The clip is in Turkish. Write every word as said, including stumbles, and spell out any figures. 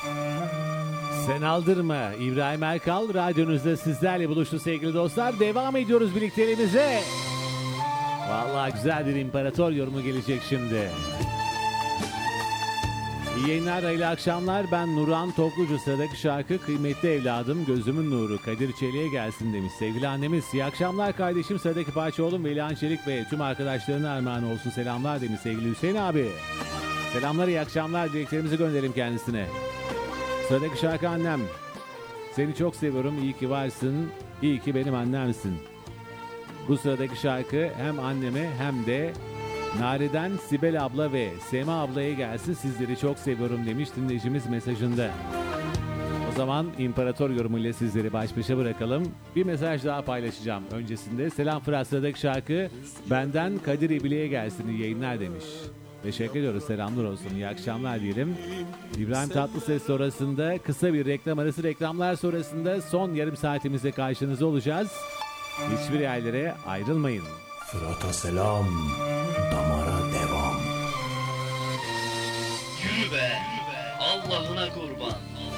Sen aldırma. İbrahim Erkal radyonuzda sizlerle buluştu sevgili dostlar. Devam ediyoruz birlikteliğimize. Vallahi güzel bir imparator yorumu gelecek şimdi. İyi yayınlar, hayırlı akşamlar. Ben Nurhan Toplucu. Sıradaki şarkı kıymetli evladım gözümün nuru Kadir Çelik'e gelsin demiş sevgili annemiz. İyi akşamlar kardeşim. Sıradaki parça oğlum Velihan Çelik ve tüm arkadaşlarına armağan olsun selamlar demiş sevgili Hüseyin abi. Selamlar, iyi akşamlar. Dileklerimizi gönderelim kendisine. Sıradaki şarkı annem. Seni çok seviyorum. İyi ki varsın. İyi ki benim annemsin. Bu sıradaki şarkı hem anneme hem de Nare'den Sibel abla ve Sema ablaya gelsin. Sizleri çok seviyorum demiş dinleyicimiz mesajında. O zaman imparator yorumuyla sizleri baş başa bırakalım. Bir mesaj daha paylaşacağım öncesinde. Selam Fırat, sıradaki şarkı benden Kadir İbilik'e gelsin, iyi yayınlar demiş. Teşekkür ediyoruz. Selamlar olsun. İyi akşamlar diyelim. İbrahim Tatlıses sonrasında kısa bir reklam arası, reklamlar sonrasında son yarım saatimizde karşınızda olacağız. Hiçbir yerlere ayrılmayın. Fırat'a selam, damara devam. Yürü be, Allah'ına kurban.